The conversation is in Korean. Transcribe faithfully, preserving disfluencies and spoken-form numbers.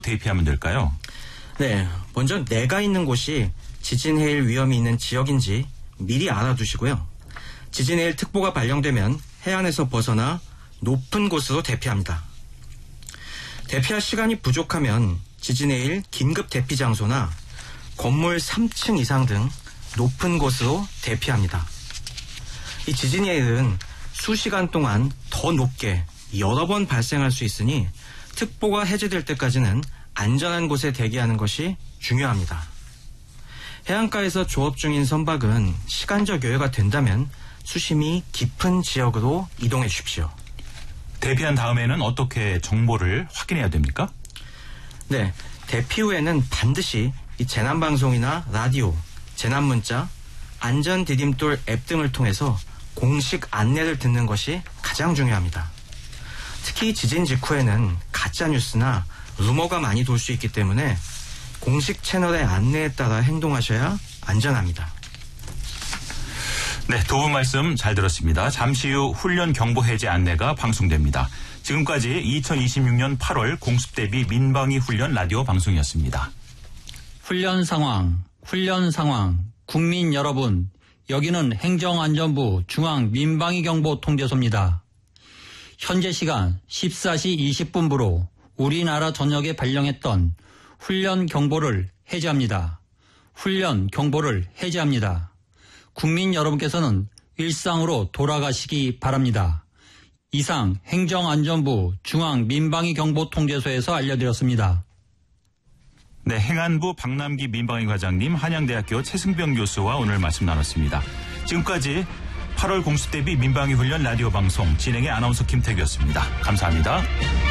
대피하면 될까요? 네, 먼저 내가 있는 곳이 지진 해일 위험이 있는 지역인지 미리 알아두시고요. 지진 해일 특보가 발령되면 해안에서 벗어나 높은 곳으로 대피합니다. 대피할 시간이 부족하면 지진 해일 긴급 대피 장소나 건물 삼 층 이상 등 높은 곳으로 대피합니다. 이 지진 해일은 수시간 동안 더 높게 여러 번 발생할 수 있으니 특보가 해제될 때까지는 안전한 곳에 대기하는 것이 중요합니다. 해안가에서 조업 중인 선박은 시간적 여유가 된다면 수심이 깊은 지역으로 이동해 주십시오. 대피한 다음에는 어떻게 정보를 확인해야 됩니까? 네, 대피 후에는 반드시 이 재난방송이나 라디오, 재난문자, 안전디딤돌 앱 등을 통해서 공식 안내를 듣는 것이 가장 중요합니다. 특히 지진 직후에는 가짜뉴스나 루머가 많이 돌 수 있기 때문에 공식 채널의 안내에 따라 행동하셔야 안전합니다. 네, 두 분 말씀 잘 들었습니다. 잠시 후 훈련 경보 해제 안내가 방송됩니다. 지금까지 이천이십육 년 팔월 공습대비 민방위 훈련 라디오 방송이었습니다. 훈련 상황, 훈련 상황, 국민 여러분, 여기는 행정안전부 중앙민방위경보통제소입니다. 현재 시간 십사 시 이십 분부로 우리나라 전역에 발령했던 훈련 경보를 해제합니다. 훈련 경보를 해제합니다. 국민 여러분께서는 일상으로 돌아가시기 바랍니다. 이상 행정안전부 중앙민방위경보통제소에서 알려드렸습니다. 네, 행안부 박남기 민방위 과장님, 한양대학교 최승병 교수와 오늘 말씀 나눴습니다. 지금까지 팔월 공습대비 민방위 훈련 라디오 방송 진행의 아나운서 김태규였습니다. 감사합니다.